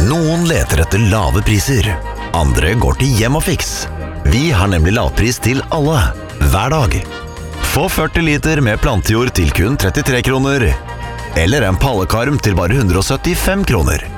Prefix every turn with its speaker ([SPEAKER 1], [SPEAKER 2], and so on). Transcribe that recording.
[SPEAKER 1] Noen leter etter lave priser. Andre går til Hjem og Fiks. Vi har nemlig lavpris til alle, hver dag. Få 40 liter med plantejord til kun 33 kroner. Eller en pallekarm til bare 175 kroner.